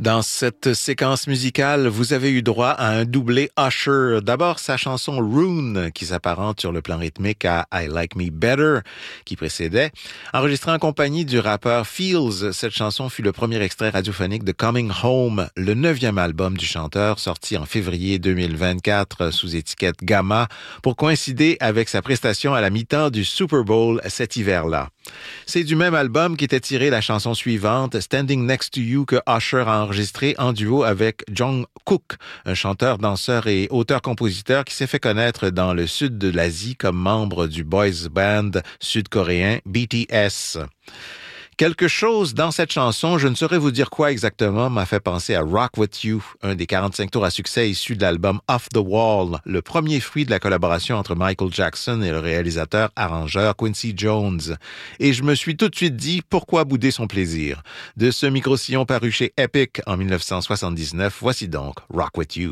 Dans cette séquence musicale, vous avez eu droit à un doublé Usher. D'abord, sa chanson Rune, qui s'apparente sur le plan rythmique à I Like Me Better, qui précédait. Enregistrée en compagnie du rappeur Fields, cette chanson fut le premier extrait radiophonique de Coming Home, le 9e album du chanteur, sorti en février 2024 sous étiquette Gamma, pour coïncider avec sa prestation à la mi-temps du Super Bowl cet hiver-là. C'est du même album qu'était tirée la chanson suivante, Standing Next to You, que Usher a enregistré en duo avec Jungkook, un chanteur, danseur et auteur-compositeur qui s'est fait connaître dans le sud de l'Asie comme membre du boys band sud-coréen BTS. Quelque chose dans cette chanson, je ne saurais vous dire quoi exactement, m'a fait penser à Rock With You, un des 45 tours à succès issus de l'album Off the Wall, le premier fruit de la collaboration entre Michael Jackson et le réalisateur-arrangeur Quincy Jones. Et je me suis tout de suite dit, pourquoi bouder son plaisir? De ce micro-sillon paru chez Epic en 1979, voici donc Rock With You.